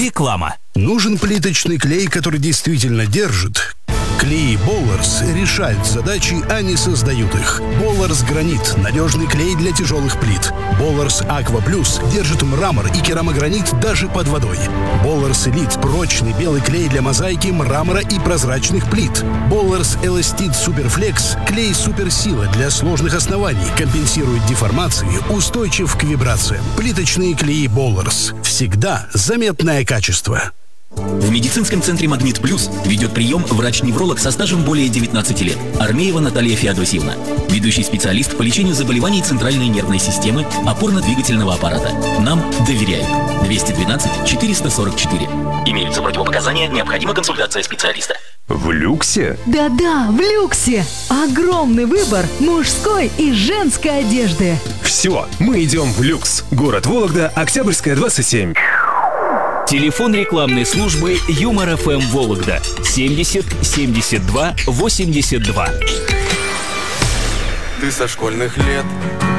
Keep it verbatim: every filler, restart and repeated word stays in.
Реклама. Нужен плиточный клей, который действительно держит? Клеи Болларс решают задачи, а не создают их. Болларс Гранит – надежный клей для тяжелых плит. Болларс Аква Плюс держит мрамор и керамогранит даже под водой. Болларс Элит – прочный белый клей для мозаики, мрамора и прозрачных плит. Болларс Эластит Суперфлекс – клей суперсила для сложных оснований, компенсирует деформации, устойчив к вибрациям. Плиточные клеи Болларс. Всегда заметное качество. В медицинском центре «Магнит Плюс» ведет прием врач-невролог со стажем более девятнадцати лет. Армеева Наталья Феодосьевна. Ведущий специалист по лечению заболеваний центральной нервной системы, опорно-двигательного аппарата. Нам доверяют. двести двенадцать четыреста сорок четыре. Имеются противопоказания, необходима консультация специалиста. В люксе? Да-да, в люксе. Огромный выбор мужской и женской одежды. Все, мы идем в люкс. Город Вологда, Октябрьская, двадцать семь. Телефон рекламной службы Юмор эф эм Вологда семьдесят семьдесят два восемьдесят два. Ты со школьных лет